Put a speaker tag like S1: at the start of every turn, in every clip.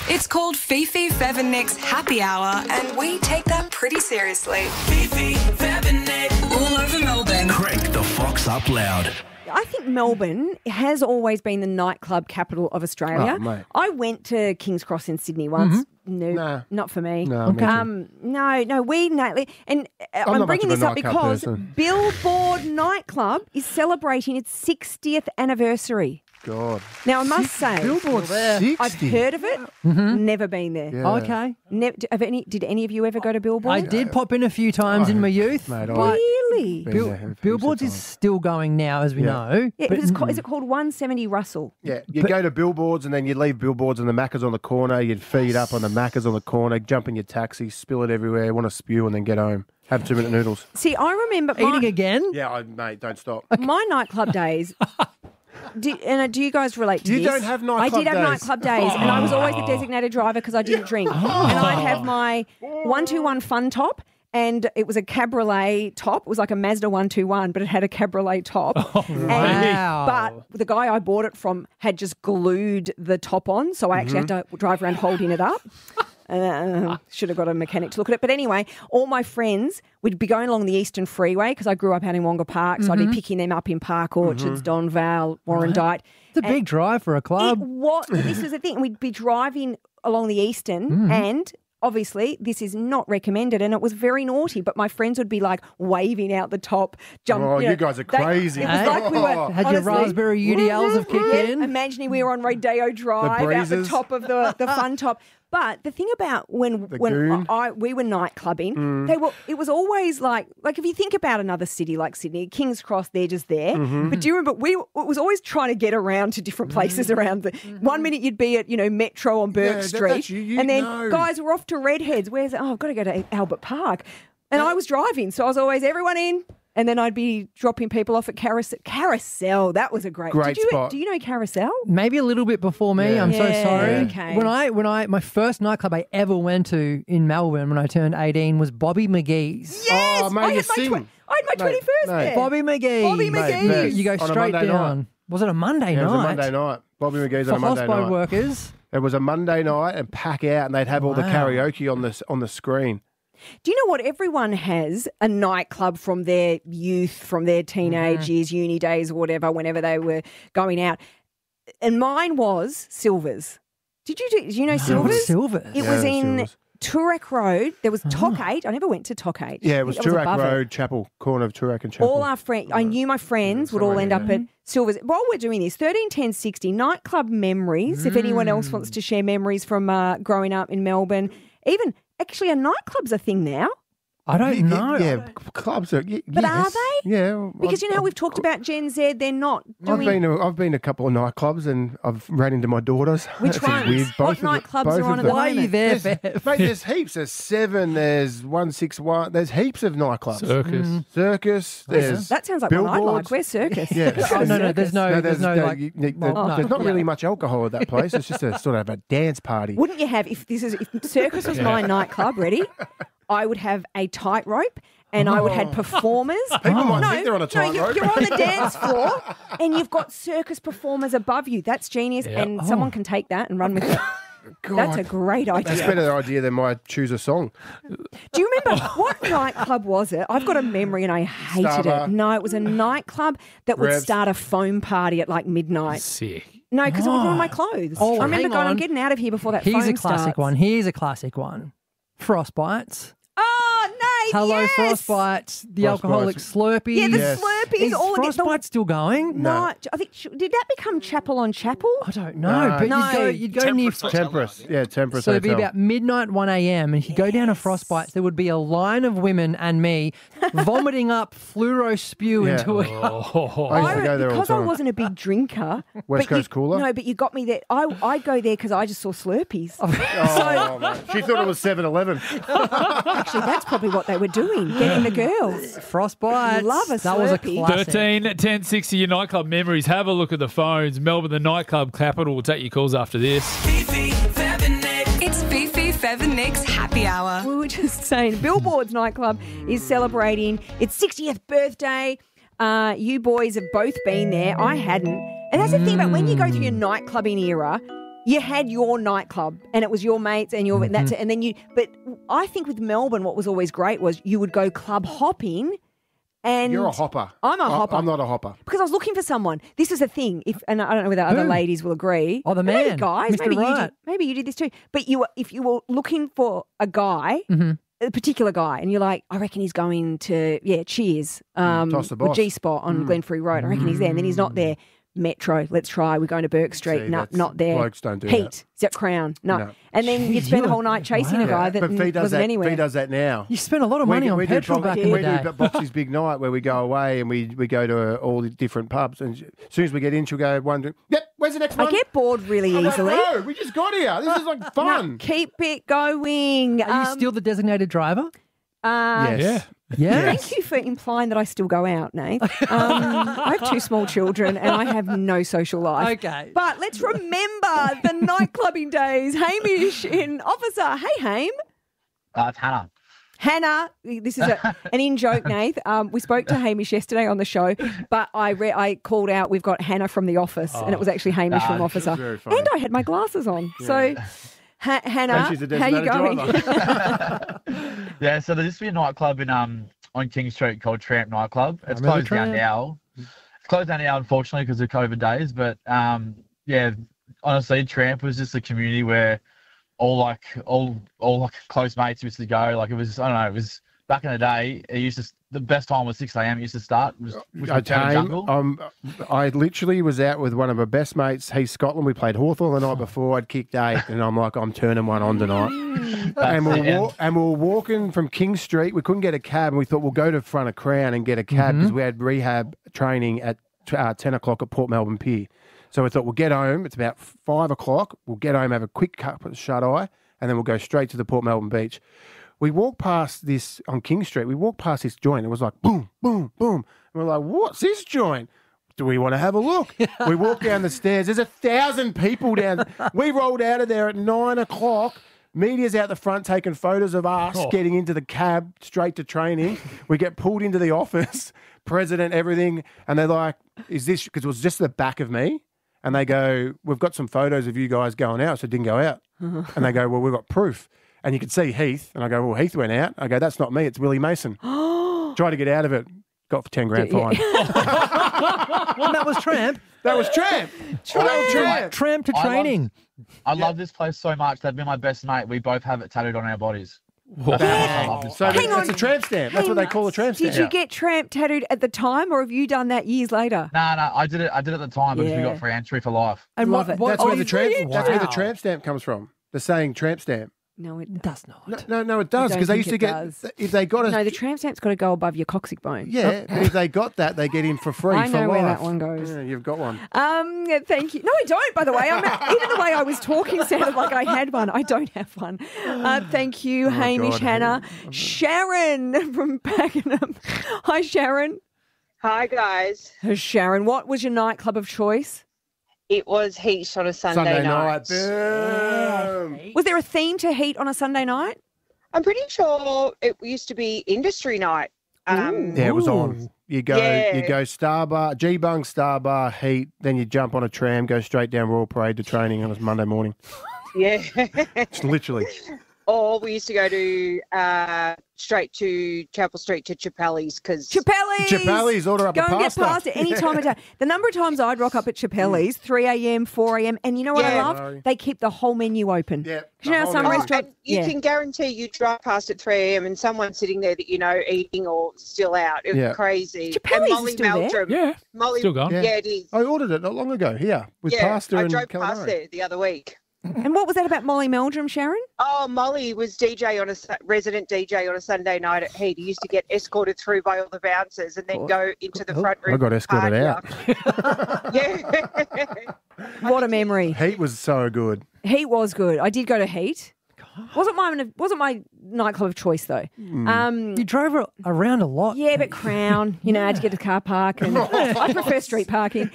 S1: It's called Fifi, Fev and Nick's Happy Hour, and we take that pretty seriously. Fifi, Fev and Nick, all over Melbourne.
S2: Crank the Fox up loud.
S3: I think Melbourne has always been the nightclub capital of Australia.
S4: Oh, mate.
S3: I went to King's Cross in Sydney once. No,
S4: Nah.
S3: not for me.
S4: No, me too.
S3: No, we nightly, and I'm
S4: not much
S3: bringing
S4: of a
S3: this up
S4: nightclub
S3: because
S4: person.
S3: Billboard nightclub is celebrating its 60th anniversary.
S4: God.
S3: Now I must say,
S4: Billboard 60.
S3: I've heard of it, never been there.
S4: Yeah.
S5: Okay.
S3: Did any of you ever go to Billboard?
S5: I did pop in a few times in my youth.
S4: Mate,
S5: but
S3: Really?
S4: Been
S5: Bill-
S4: there heaps of
S5: Billboards is
S4: times.
S5: still going now, as we know.
S3: Yeah,
S5: but
S3: is it called 170 Russell?
S4: Yeah, you go to Billboards and then you leave Billboards and the Macca's on the corner. You'd feed up on the Macca's on the corner, jump in your taxi, spill it everywhere, want to spew and then get home. Have 2-minute noodles.
S3: See, I remember
S5: Eating again?
S4: Yeah, mate, don't stop.
S3: my nightclub days. Do you guys relate to
S4: You
S3: this?
S4: don't have nightclub
S3: I did have
S4: days.
S3: nightclub days, and I was always the designated driver because I didn't drink. And I'd have my 121 fun top, and it was a cabriolet top. It was like a Mazda 121, but it had a cabriolet top.
S5: Wow.
S3: But the guy I bought it from had just glued the top on, so I actually had to drive around holding it up. Should have got a mechanic to look at it. But anyway, all my friends would be going along the Eastern Freeway because I grew up out in Wonga Park, so I'd be picking them up in Park Orchards, Donvale, Warrandyte.
S5: It's a big drive for a club.
S3: This was the thing. We'd be driving along the Eastern and obviously this is not recommended and it was very naughty, but my friends would be like waving out the top.
S4: You guys are crazy.
S3: It was like we were,
S5: Had your
S3: honestly,
S5: raspberry UDLs have kicked in?
S3: imagining we were on Rodeo Drive out the
S4: breezes.
S3: top of the fun top. But the thing about when
S4: goon.
S3: we were night clubbing, it was always like if you think about another city like Sydney, King's Cross, they're just there. But do you remember it was always trying to get around to different places around the 1 minute you'd be at, Metro on Burke Street,
S4: that's you
S3: and then
S4: know.
S3: guys were off to Redheads. I've got to go to Albert Park. And I was driving, so I was always everyone in. And then I'd be dropping people off at Carousel. Carousel, that was a great
S4: spot.
S3: Do you know Carousel?
S5: Maybe a little bit before me.
S4: Yeah.
S5: I'm so
S3: Yeah,
S5: sorry.
S3: okay.
S5: When I my first nightclub I ever went to in Melbourne when I turned 18 was Bobby McGee's.
S3: Yes,
S4: Oh, mate,
S3: I
S4: you
S3: had
S4: sing.
S3: I had my
S4: Mate,
S3: 21st
S4: mate.
S3: there.
S5: Bobby McGee.
S3: Bobby
S4: Mate,
S3: McGee's.
S4: best.
S5: You go
S4: On a
S5: straight
S4: Monday
S5: down.
S4: night.
S5: Was it a Monday
S4: Yeah, it
S5: night?
S4: was a Monday night. Bobby McGee's
S5: For
S4: on a Monday
S5: hospital
S4: night.
S5: workers.
S4: It was a Monday night and pack out and they'd have all the
S5: Wow.
S4: karaoke on the screen.
S3: Do you know what? Everyone has a nightclub from their youth, from their teenage years, uni days, or whatever, whenever they were going out. And mine was Silvers. Do you know Silvers?
S5: Silvers.
S3: It
S4: Yeah,
S3: was in
S4: Silvers.
S3: Turek Road. There was Toc 8. I never went to Toc 8.
S4: Yeah, it was
S3: I think that
S4: Turak
S3: above it.
S4: Road, Chapel, corner of Turak and Chapel.
S3: All our friends, I knew my friends would all end up at Silvers. While we're doing this, 131060 nightclub memories. If anyone else wants to share memories from growing up in Melbourne, even actually a nightclub's a thing now.
S5: I don't know.
S4: Yeah, clubs are.
S3: But are they?
S4: Yeah,
S3: Because you know how we've talked about Gen Z, they're not doing.
S4: I've been to a couple of nightclubs and I've ran into my daughters.
S3: Which
S4: This is
S3: ones?
S4: weird.
S3: What
S4: Both of them-
S3: nightclubs
S4: both
S3: are
S4: of
S3: on at
S4: them.
S3: the
S5: Why are you
S3: moment?
S5: there,
S4: There's,
S5: Bev?
S4: mate, there's heaps. There's 7. There's 161. There's heaps of nightclubs. Circus. There's
S3: That sounds like one I like.
S4: billboards.
S3: Where's Circus?
S4: Yeah.
S5: Oh, no, there's no
S4: there's
S5: like.
S4: there's
S5: no.
S4: not really much alcohol at that place. It's just a sort of a dance party.
S3: Wouldn't you have, if Circus was my nightclub, ready? I would have a tightrope and I would have performers.
S4: People might think they're on a
S3: No,
S4: tightrope.
S3: you're on the dance floor and you've got circus performers above you. That's genius. And someone can take that and run with it.
S4: God,
S3: That's a great idea.
S4: That's a better idea than my choose a song.
S3: Do you remember what nightclub was it? I've got a memory and I hated
S4: Starbar.
S3: it. No, it was a nightclub that would
S4: Revs.
S3: start a foam party at like midnight.
S6: Sick.
S3: No, because I would wear my clothes.
S5: Oh,
S3: I remember
S5: hang
S3: going,
S5: on.
S3: I'm getting out of here before that
S5: Here's
S3: foam
S5: a classic
S3: starts.
S5: one. Here's a classic one. Frostbites.
S3: Oh, no,
S5: Hello,
S3: yes.
S5: Frostbites. The alcoholic Slurpees.
S3: Yeah, the
S4: Yes.
S3: Slurpees.
S5: Is
S3: all
S5: Frostbite still going?
S3: No, I think did that become Chapel on Chapel?
S5: I don't know.
S4: No.
S5: But
S3: No.
S5: you'd go near.
S4: Temperance. Yeah, Temperance
S5: So it'd be
S4: Hotel.
S5: about midnight, 1 a.m. And if you go down to Frostbites, there would be a line of women and me vomiting up fluoro spew
S4: Yeah.
S5: into it.
S4: I used to go there all the
S3: Because I
S4: time.
S3: wasn't a big drinker.
S4: West
S3: but you-
S4: Coast Cooler?
S3: No, but you got me there. I'd go there because I just saw Slurpees.
S4: Oh, mate. She thought it was 7-Eleven.
S3: Actually, that's probably what they were doing, getting the girls.
S5: Frostbites.
S3: Love a
S5: That was a
S3: Slurpee.
S5: classic.
S6: 13 10 60 your nightclub memories. Have a look at the phones. Melbourne, the nightclub capital. We'll take your calls after this.
S1: It's Fifi, Fev and Nick's Happy Hour.
S3: We were just saying, Billboard's nightclub is celebrating its 60th birthday. You boys have both been there. I hadn't. And that's the thing about when you go through your nightclubbing era, You had your nightclub and it was your mates and your that's it. And then but I think with Melbourne, what was always great was you would go club hopping. And
S4: You're a hopper.
S3: I'm a hopper.
S4: I'm not a hopper.
S3: Because I was looking for someone. This is a thing. And I don't know whether other ladies will agree.
S5: Oh, the
S3: Maybe
S5: man,
S3: guys.
S5: Mr. Right.
S3: Maybe you did this too. But if you were looking for a guy, a particular guy, and you're like, I reckon he's going to Cheers,
S4: Toss the
S3: or
S4: boss.
S3: G-Spot on Glenferrie Road. I reckon he's there, and then he's not there. Metro, let's try. We're going to Burke Street.
S4: See,
S3: No,
S4: that's-
S3: not there.
S4: blokes don't do
S3: Heat.
S4: that.
S3: Is that Crown? No.
S4: No.
S3: And then you'd spend the whole night chasing a guy that
S4: But Fee does
S3: wasn't
S4: that.
S3: anywhere.
S4: Fee does that now.
S5: You spent a lot of money on petrol back in the day.
S4: We do Boxy's big night where we go away and we go to all the different pubs. And as soon as we get in, she'll go one drink. Yep, where's the next one?
S3: I get bored really
S4: I'm like,
S3: easily.
S4: no, we just got here. This is like fun.
S3: No, keep it going.
S5: Are you still the designated driver?
S4: Yes.
S6: Yeah.
S5: Yeah.
S3: Thank you for implying that I still go out, Nate. I have 2 small children and I have no social life.
S5: Okay.
S3: But let's remember the nightclubbing days. Hamish in Officer. Hey, Haim.
S7: It's Hannah.
S3: Hannah, this is an in-joke, Nath. We spoke to Hamish yesterday on the show, but I called out, we've got Hannah from The Office, and it was actually Hamish from Officer.
S4: very funny.
S3: And I had my glasses on. So, Hannah,
S4: And she's a
S3: how you going?
S4: designated driver.
S7: Yeah, so there used to be a nightclub in on King Street called Tramp Nightclub. It's
S5: remember
S7: closed down
S5: Tramp.
S7: now. It's closed down now, unfortunately, because of COVID days. But yeah, honestly, Tramp was just a community where all close mates used to go. Like it was, I don't know, it was back in the day. It used to the best time was 6 a.m. It used to start. It was Return to Jungle.
S4: I literally was out with one of my best mates, Heath Scotland. We played Hawthorn the night before. I'd kicked 8, and I'm like, I'm turning one on tonight. and we were walking from King Street. We couldn't get a cab, and we thought we'll go to front of Crown and get a cab because we had rehab training at 10 o'clock at Port Melbourne Pier. So we thought we'll get home. It's about 5 o'clock. We'll get home, have a quick cup of shut eye, and then we'll go straight to the Port Melbourne beach. We walked past this on King Street. We walked past this joint. It was like boom, boom, boom. And we're like, what's this joint? Do we want to have a look? We walk down the stairs. There's 1,000 people down. We rolled out of there at 9 o'clock. Media's out the front taking photos of us getting into the cab straight to training. We get pulled into the office, president, everything. And they're like, is this, because it was just the back of me. And they go, we've got some photos of you guys going out. So it didn't go out. And they go, well, we've got proof. And you could see Heath. And I go, well, Heath went out. I go, that's not me. It's Willie Mason. Tried to get out of it. Got for 10 grand fine.
S5: And that was Tramp.
S4: That was Tramp.
S5: Tramp to training.
S7: I love this place so much. They've been my best mate. We both have it tattooed on our bodies. I love this
S4: So
S7: place.
S4: that's a tramp stamp. That's what they call a tramp stamp.
S3: Did you get Tramp tattooed at the time, or have you done that years later?
S7: No, I did it at the time because we
S3: Yeah.
S7: got free entry for life.
S5: And
S3: Love it.
S4: That's where the tramp.
S5: really?
S4: That's where the
S5: Wow.
S4: tramp stamp comes from. The saying tramp stamp.
S3: No, it
S5: Does not.
S4: No, it does
S3: don't
S4: because they
S3: think
S4: used to
S3: it
S4: get
S3: does.
S4: if they got a
S3: No, the tramp stamp's got to go above your coccyx bone.
S4: yeah. But if they got that, they get in for free
S3: I
S4: for
S3: know
S4: life.
S3: where that one goes.
S4: Yeah, you've got one.
S3: Thank you. No, I don't, by the way. Even the way I was talking sounded like I had one. I don't have one. Thank you, Hamish,
S4: God.
S3: Hannah. Sharon from Pakenham. Hi, Sharon.
S8: Hi, guys.
S3: Sharon, what was your nightclub of choice?
S8: It was Heat on a Sunday night.
S4: Boom.
S3: Was there a theme to Heat on a Sunday night?
S8: I'm pretty sure it used to be industry night.
S4: Yeah, it was on. You go Starbar, G-Bung, Starbar, Heat, then you jump on a tram, go straight down Royal Parade to training on a Monday morning.
S8: Yeah.
S4: It's literally.
S8: Or we used to go to straight to Chapel Street to Chappelli's because
S4: Chappelli's, order up
S3: Go
S4: a
S3: and get
S4: pasta.
S3: past it any time of day. The number of times I'd rock up at Chappelli's, 3 a.m., 4 a.m., and you know what I
S8: Yeah.
S3: love? They keep the whole menu open.
S4: Yeah,
S3: 'Cause you know
S4: the
S3: some
S4: whole menu.
S3: restaurants...
S8: and you can guarantee you drive past at 3 a.m. and someone's sitting there that you know eating or still out. It was
S4: Yeah.
S8: crazy.
S3: Chappelli's
S8: and
S3: is
S8: Molly
S3: still there?
S8: Meldrum.
S6: Yeah.
S8: Molly,
S6: Still going.
S8: Yeah, it is.
S4: I ordered it not long ago here with pasta
S8: I
S4: and
S8: drove
S4: calamari.
S8: past there the other week.
S3: And what was that about Molly Meldrum, Sharon?
S8: Oh, Molly was resident DJ on a Sunday night at Heat. He used to get escorted through by all the bouncers and then go into the front room.
S4: I got escorted
S8: out. Yeah.
S3: What a memory.
S4: Heat was so good.
S3: Heat was good. I did go to Heat. Wasn't my nightclub of choice though.
S5: You drove around a lot.
S3: Yeah, but Crown, I had to get to the car park, and I prefer street parking.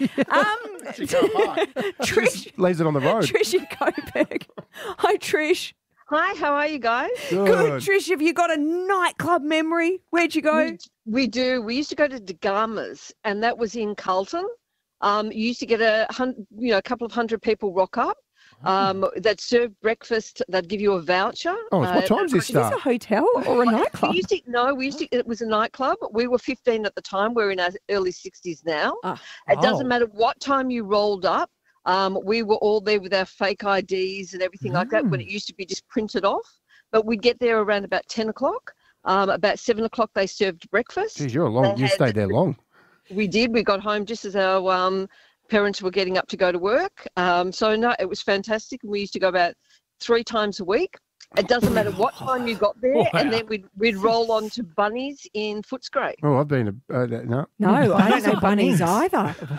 S3: Trish,
S4: Leaves it on the road.
S3: Trish in Coburg. Hi, Trish.
S9: Hi, how are you guys?
S3: Good, Trish. Have you got a nightclub memory? Where'd you go?
S9: We do. We used to go to Degama's, and that was in Carlton. You used to get a couple of hundred people rock up. that served breakfast. They'd give you a voucher.
S4: Oh, what time does this
S3: Is this
S4: start?
S3: a hotel or a nightclub?
S9: It was a nightclub. We were 15 at the time. We're in our early 60s now. It doesn't matter what time you rolled up. We were all there with our fake IDs and everything like that when it used to be just printed off. But we'd get there around about 10 o'clock. About 7 o'clock, they served breakfast.
S4: Geez, you stayed there long.
S9: We did. We got home just as our parents were getting up to go to work. So, no, it was fantastic. And we used to go about 3 times a week. It doesn't matter what time you got there. Wow. And then we'd roll on to Bunnies in Footscray.
S4: Oh, I've been no.
S3: No, I don't know Bunnies either.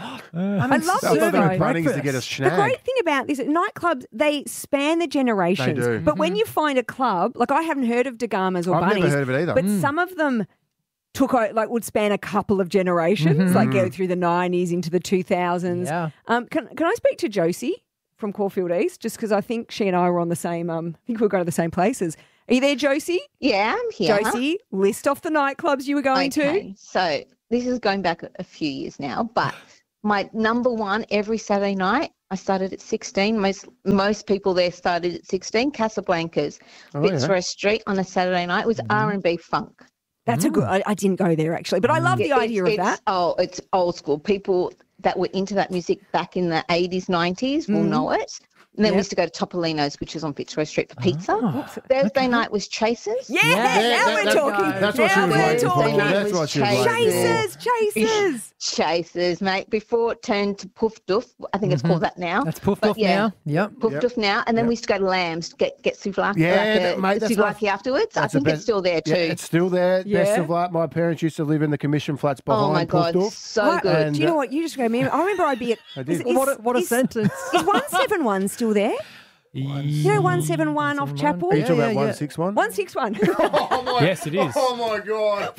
S3: I love
S4: Bunnies to get a snack.
S3: The great thing about this, nightclubs, they span the generations.
S4: They do.
S3: But when you find a club, like I haven't heard of Degamas or
S4: I've
S3: Bunnies.
S4: never heard of it either.
S3: But some of them would span a couple of generations, like go through the 90s into the 2000s.
S5: Yeah.
S3: Can I speak to Josie from Caulfield East, just because I think she and I were on the same, I think we were going to the same places. Are you there, Josie?
S10: Yeah, I'm here.
S3: Josie, list off the nightclubs you were going to.
S10: So this is going back a few years now, but my number one every Saturday night, I started at 16. Most people there started at 16. Casablanca's, Fitzroy Street on a Saturday night. It was R&B funk.
S3: That's a good, I didn't go there actually, but I love the idea of that.
S10: Oh, it's old school. People that were into that music back in the 80s, 90s will know it. And then we used to go to Topolino's, which is on Fitzroy Street for pizza. Thursday night was Chasers.
S3: Now we're talking.
S4: That's what she was waiting for.
S10: That's what she was
S3: waiting for.
S10: Chasers, mate. Before it turned to Poof Doof. I think it's called that now.
S5: That's Poof Doof now. Yep.
S10: Poof Doof now. And then we used to go to Lamb's, get souvlaki, souvlaki afterwards. I think it's still there too.
S4: Yeah, it's still there. Best of luck. My parents used to live in the commission flats behind.
S10: Oh my God,
S4: Poof Doof.
S10: so good.
S3: And, do you know what? You just go, man. I remember I'd be at.
S5: What a sentence.
S3: Is 171 still there? You know 171 off Chapel?
S4: Are you talking about 161?
S3: 161.
S6: Yes, it is.
S4: Oh my God.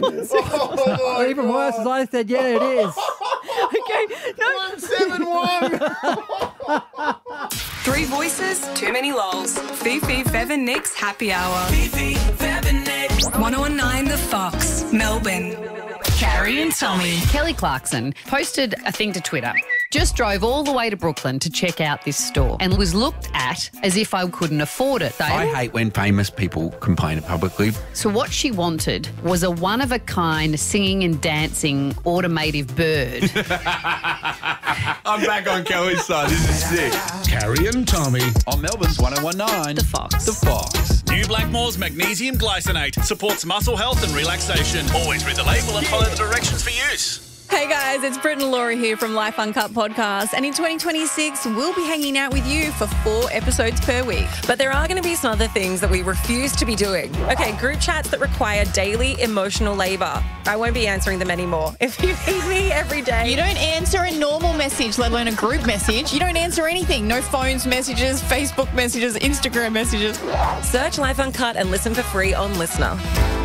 S5: Even worse, as I said, yeah, it is.
S3: Okay.
S4: 171.
S1: 3 voices, too many lols. Fifi, Fev and Nick's Happy Hour.
S2: Fifi, Fev and Nick.
S1: 1019 The Fox, Melbourne. Carrie and Tommy.
S11: Kelly Clarkson posted a thing to Twitter. Just drove all the way to Brooklyn to check out this store and was looked at as if I couldn't afford it.
S12: I hate when famous people complain publicly.
S11: So what she wanted was a one-of-a-kind singing and dancing automative bird.
S12: I'm back on Kelly's side. This is sick.
S2: Carrie and Tommy.
S12: On Melbourne's 1019.
S11: The Fox.
S12: The Fox.
S2: New Blackmore's magnesium glycinate supports muscle health and relaxation. Always read the label and follow the directions for use.
S13: Hey guys, it's Britt and Laura here from Life Uncut Podcast, and in 2026 we'll be hanging out with you for 4 episodes per week.
S14: But there are going to be some other things that we refuse to be doing. Okay, group chats that require daily emotional labour. I won't be answering them anymore. If you need me every day.
S13: You don't answer a normal message, let alone a group message. You don't answer anything. No phones messages, Facebook messages, Instagram messages.
S14: Search Life Uncut and listen for free on Listener.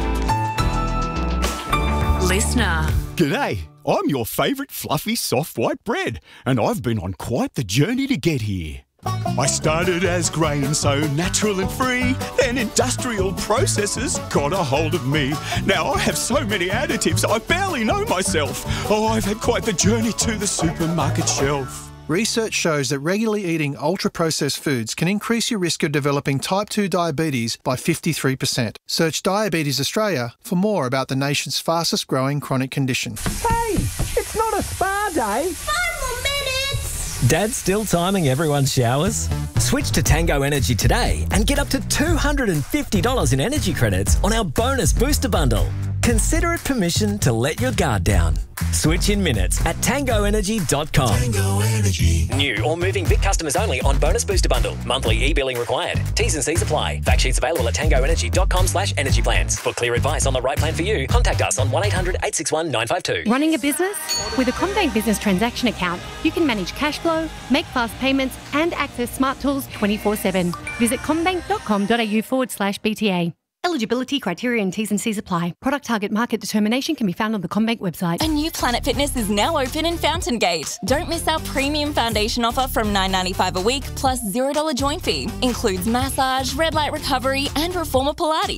S11: Listener.
S15: G'day, I'm your favourite fluffy soft white bread, and I've been on quite the journey to get here. I started as grain, so natural and free, then industrial processes got a hold of me. Now I have so many additives, I barely know myself. Oh, I've had quite the journey to the supermarket shelf.
S16: Research shows that regularly eating ultra-processed foods can increase your risk of developing type 2 diabetes by 53%. Search Diabetes Australia for more about the nation's fastest-growing chronic condition.
S17: Hey, it's not a spa day.
S18: 5 more minutes. Dad's still timing everyone's showers? Switch to Tango Energy today and get up to $250 in energy credits on our bonus booster bundle. Consider it permission to let your guard down. Switch in minutes at tangoenergy.com.
S2: Tango Energy.
S18: New or moving Vic customers only on bonus booster bundle. Monthly e-billing required. T's and C's apply. Fact sheets available at tangoenergy.com/energy plans. For clear advice on the right plan for you, contact us on 1-800-861-952.
S19: Running a business? With a CommBank business transaction account, you can manage cash flow, make fast payments and access smart tools 24/7. Visit commbank.com.au/BTA. Eligibility, criteria and T's and C's apply. Product target market determination can be found on the CommBank website.
S20: A new Planet Fitness is now open in Fountain Gate. Don't miss our premium foundation offer from $9.95 a week plus $0 join fee. Includes massage, red light recovery and reformer Pilates.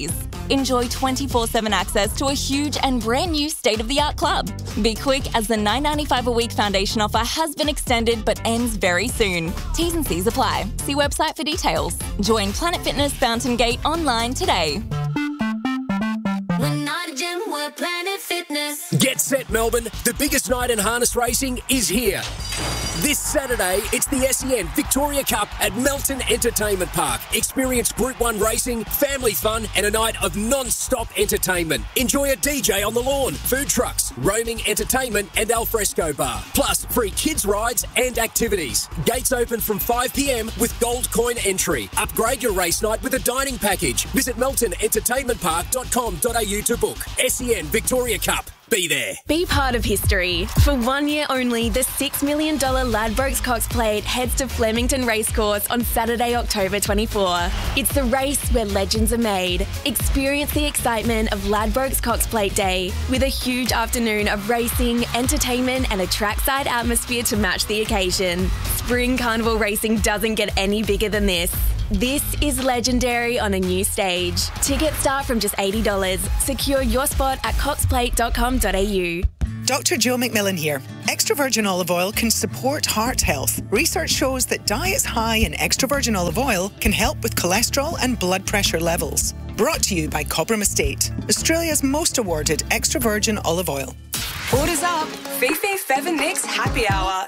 S20: Enjoy 24/7 access to a huge and brand new state-of-the-art club. Be quick as the $9.95 a week foundation offer has been extended but ends very soon. T's and C's apply. See website for details. Join Planet Fitness Fountain Gate online today.
S21: We're not a gym, we're Planet Fitness.
S22: Get set, Melbourne. The biggest night in harness racing is here. This Saturday, it's the SEN Victoria Cup at Melton Entertainment Park. Experience Group 1 racing, family fun, and a night of non-stop entertainment. Enjoy a DJ on the lawn, food trucks, roaming entertainment, and alfresco bar. Plus, free kids' rides and activities. Gates open from 5 p.m. with gold coin entry. Upgrade your race night with a dining package. Visit meltonentertainmentpark.com.au to book. SEN Victoria Cup. Be there.
S23: Be part of history. For 1 year only, the $6 million Ladbrokes Cox Plate heads to Flemington Racecourse on Saturday, October 24. It's the race where legends are made. Experience the excitement of Ladbrokes Cox Plate Day with a huge afternoon of racing, entertainment, and a trackside atmosphere to match the occasion. Spring Carnival racing doesn't get any bigger than this. This is legendary on a new stage. Tickets start from just $80. Secure your spot at coxplate.com.au.
S24: Dr. Jill McMillan here. Extra virgin olive oil can support heart health. Research shows that diets high in extra virgin olive oil can help with cholesterol and blood pressure levels. Brought to you by Cobram Estate, Australia's most awarded extra virgin olive oil.
S1: Orders up. Fifi, Fev and Nick's Happy Hour